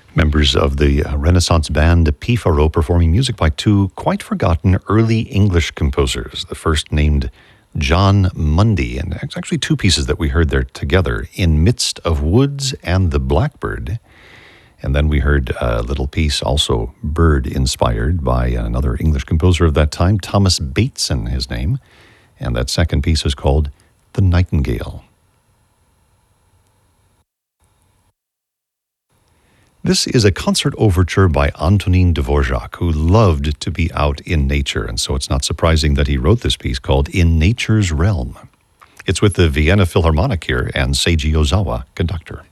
Members of the Renaissance band P. Faro performing music by two quite forgotten early English composers. The first named John Mundy, and it's actually two pieces that we heard there together, In Midst of Woods and The Blackbird. And then we heard a little piece, also bird-inspired, by another English composer of that time, Thomas Bateson, his name. And that second piece is called The Nightingale. This is a concert overture by Antonin Dvorak, who loved to be out in nature, and so it's not surprising that he wrote this piece called In Nature's Realm. It's with the Vienna Philharmonic here and Seiji Ozawa, conductor.